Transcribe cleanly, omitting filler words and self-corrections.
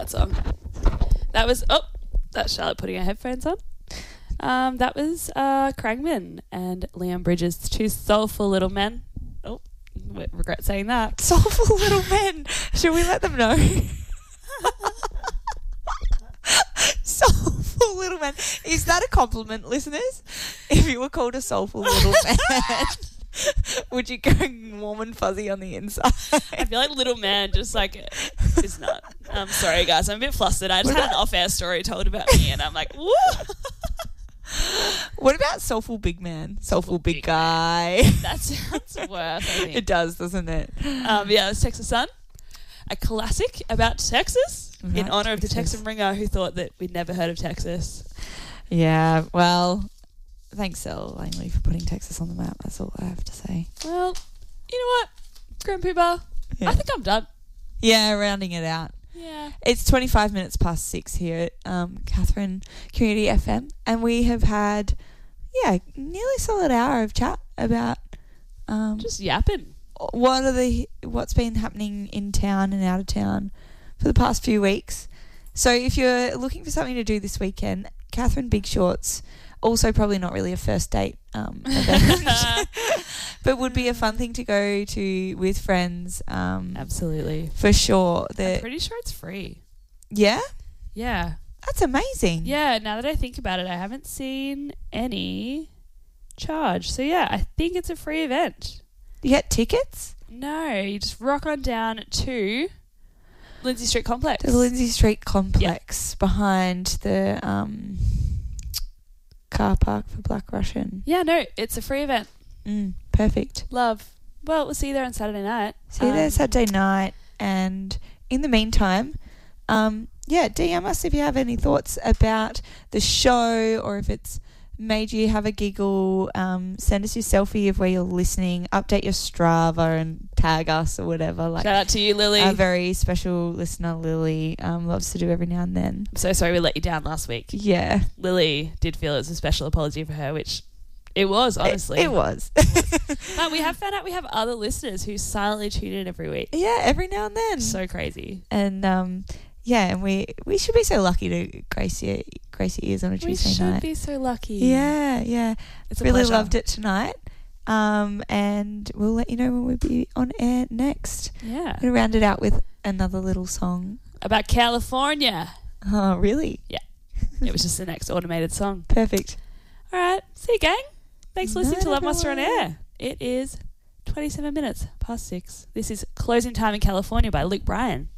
that song. That was that's Charlotte putting her headphones on. That was Krangman and Leon Bridges, two soulful little men. Oh, regret saying that. Soulful little men. Should we let them know? Soulful little men. Is that a compliment, listeners? If you were called a soulful little man, would you go warm and fuzzy on the inside? I feel like little man just like is not. I'm sorry, guys. I'm a bit flustered. I just had an off-air story told about me, and I'm like, woo. What about soulful big man? Soulful big guy. That sounds worse, I think. It does, doesn't it? Yeah, it's Texas Sun, a classic about Texas in honour of the Texan ringer who thought that we'd never heard of Texas. Yeah, well, thanks, Elle Langley, for putting Texas on the map. That's all I have to say. Well, you know what, Grandpooper? Yeah. I think I'm done. Yeah, rounding it out. Yeah. It's 25 minutes past 6 here at Catherine Community FM, and we have had, nearly solid hour of chat about just yapping. What's been happening in town and out of town for the past few weeks. So if you're looking for something to do this weekend, Catherine Big Shorts, also probably not really a first date event, but would be a fun thing to go to with friends. Absolutely. For sure. I'm pretty sure it's free. Yeah? Yeah. That's amazing. Yeah, now that I think about it, I haven't seen any charge. So yeah, I think it's a free event. You get tickets? No, you just rock on down to Lindsay Street Complex. The Lindsay Street Complex behind the car park for Black Russian. Yeah, no, it's a free event. Perfect. Love. Well, we'll see you there on Saturday night. See you there Saturday night. And in the meantime, DM us if you have any thoughts about the show or if it's made you have a giggle. Send us your selfie of where you're listening. Update your Strava and tag us or whatever. Shout out to you, Lily. Our very special listener, Lily, loves to do every now and then. I'm so sorry we let you down last week. Yeah. Lily did feel it was a special apology for her, which it was, honestly. It was. But we have found out we have other listeners who silently tune in every week. Yeah, every now and then. So crazy. And and we should be so lucky to grace your ears on a Tuesday night. We should be so lucky. Yeah. It's really pleasure. loved it tonight. And we'll let you know when we'll be on air next. Yeah. I'm going to round it out with another little song. About California. Oh, really? Yeah. It was just the next automated song. Perfect. All right. See you, gang. Thanks for listening to Love Night, Monster on everyone. Air. It is 27 minutes past 6. This is Closing Time in California by Luke Bryan.